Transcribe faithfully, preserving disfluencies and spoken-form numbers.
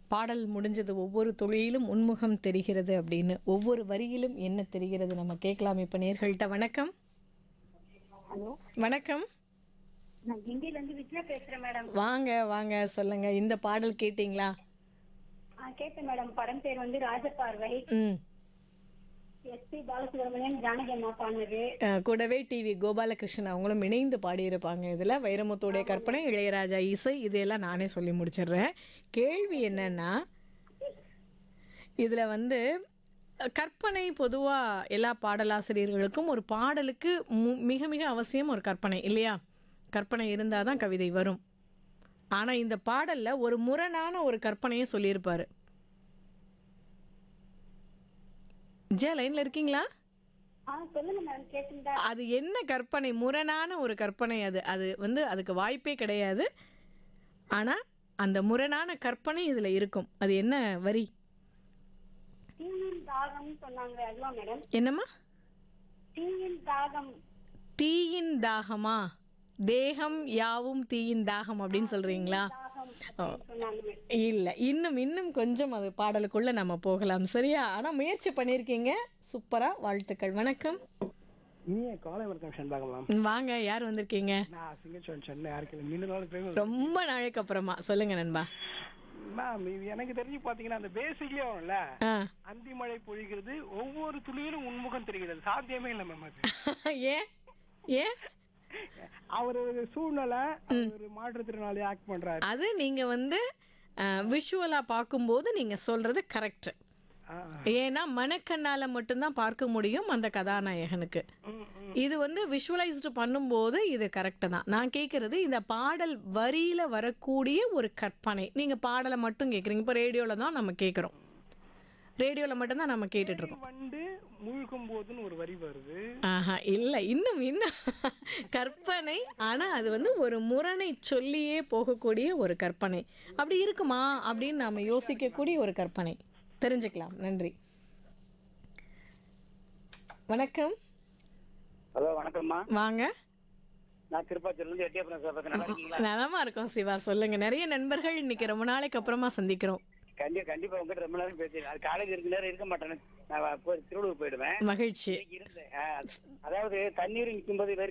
பாடல் முடிஞ்சது. ஒவ்வொரு துளியிலும் உன்முகம் தெரிகிறது அப்படின்னு. ஒவ்வொரு வரியிலும் என்ன தெரிகிறது நம்ம கேட்கலாம் இப்ப நேயர்கள்ட்ட. வணக்கம். ஹலோ, வணக்கம். நான் கிண்டில இருந்து விஜயா பேசுறேன் மேடம். வாங்க வாங்க சொல்லுங்க. இந்த பாடல் கேட்டிங்களா? ஆ கேட்டேன் மேடம். படம் பேர் வந்து ராஜபார்வை. ம். எஸ்பி பாலசுப்ரமணியன் ஜானகி அம்மா பாடினது. அஹ், கூடவே டிவி கோபாலகிருஷ்ணன் அவங்களும் இணைந்து பாடியிருப்பாங்க. இதில் வைரமுத்துடைய கற்பனை, இளையராஜா இசை, இதையெல்லாம் நானே சொல்லி முடிச்சிடுறேன். கேள்வி என்னன்னா, இதில் வந்து அஹ், கற்பனை பொதுவாக எல்லா பாடலாசிரியர்களுக்கும் ஒரு பாடலுக்கு மு- மிக மிக அவசியம் ஒரு கற்பனை இல்லையா? கற்பனை இருந்தால் தான் கவிதை வரும். ஆனால் இந்த பாடலில் ஒரு முரணான ஒரு கற்பனையை சொல்லியிருப்பாரு. ஜே லைனில் இருக்கீங்களா? ஆ சொல்லுங்க மேடம், கேட்டுந்தா. அது என்ன கற்பனை? முரணான ஒரு கற்பனை. அது அது வந்து அதுக்கு வாய்ப்பே கிடையாது. ஆனால் அந்த முரணான கற்பனை இதில் இருக்கும். அது என்ன வரி? தீயின் தாகம்னு சொன்னாங்க, அதுவா மேடம்? என்னம்மா? தீயின் தாகம். தீயின் தாகமா? தேகம் யாவும் தீயின் தாகம் அப்படின்னு சொல்றீங்களா? தாகம் ஓ, அப்படின்னு சொன்னாங்க மேடம். இல்லை, இன்னும் இன்னும் கொஞ்சம் அது பாடலுக்குள்ள நம்ம போகலாம். சரியா? ஆனால் முயற்சி பண்ணியிருக்கீங்க. சூப்பரா, வாழ்த்துக்கள். வணக்கம். இனிய காலை வணக்கம் ஷண்பாகம் மேம். வாங்க, யார் வந்திருக்கீங்க? நான் சிங்கச்சோன் சென்னை யாருக்கு நீண்ட நாளுக்கு ரொம்ப நாளைக்கு அப்புறமா. சொல்லுங்க நண்பா. மேம், இது எனக்கு தெரிஞ்சு பாத்தீங்கன்னா அந்த பேசிக்லயே வரும்ல, ஆ. அந்தி மழை பொழிகிறது ஒவ்வொரு துளியிலும் உன்முகம் தெரிகிறது. சாத்தியமே இல்லை மேம் அது. ஏன் ஏன் அவர் ஒரு சூழ்நிலை, ஒரு மாற்றுத்திறனாளி ஆக்ட் பண்றாரு. அது நீங்க வந்து விஷுவலா பார்க்கும்போது நீங்க சொல்றது கரெக்ட். ஆ, ஏன்னா மனக்கண்ணால மட்டும்தான் பார்க்க முடியும் அந்த கதாநாயகனுக்கு. ம், ம். இது வந்து விஷுவலைஸ்டு பண்ணும்போது இது கரெக்டு தான். நான் கேட்குறது இந்த பாடல் வரியில வரக்கூடிய ஒரு கற்பனை. நீங்க பாடலை மட்டும் கேட்குறீங்க. இப்போ ரேடியோவில் தான் நம்ம கேட்குறோம். ரேடியோவில் மட்டும்தான் நம்ம கேட்டுட்டு இருக்கோம். வண்டு மூழ்கும் போதுன்னு ஒரு வரி வருது. ஆஹா, இல்லை, இன்னும் இன்னும் கற்பனை. ஆனால் அது வந்து ஒரு முரணை சொல்லியே போகக்கூடிய ஒரு கற்பனை. அப்படி இருக்குமா அப்படின்னு நாம் யோசிக்கக்கூடிய ஒரு கற்பனை. தெரிஞ்சுக்கலாம். நன்றி. வணக்கம். ஹலோ, வணக்கம்மா. வாங்க. நான் திருப்பாச்சூர்ல இருந்து எட்டியப்பன் சார் பேசுறேன். நல்லா இருக்கீங்களா? நலமா இருக்கோம் சிவா. சொல்லுங்க. நிறைய நண்பர்கள் இன்னைக்கு ரொம்ப நாளைக்கு அப்புறமா சந்திக்கிறோம். கண்டிப்பா கண்டிப்பா உங்ககிட்ட ரொம்ப நேரம் பேசி, அது காலேஜ் இருக்க நேரம் இருக்க மாட்டேன். நான் போய் திருவள்ளூர் போயிடுவேன். மகிழ்ச்சி. இன்னைக்கு இருந்தேன். ஆ, அதாவது தண்ணீர் நிற்கும் போது வேறு